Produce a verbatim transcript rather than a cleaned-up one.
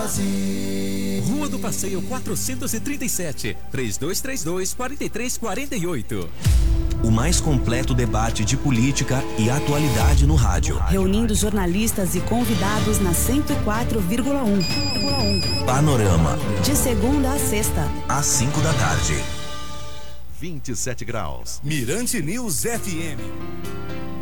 Brasil. Rua do Passeio quatrocentos e trinta e sete, três dois três dois, quatro três quatro oito. O mais completo debate de política e atualidade no rádio. Reunindo jornalistas e convidados na cento e quatro vírgula um. Panorama. De segunda a sexta. Às cinco da tarde. vinte e sete graus. Mirante News F M.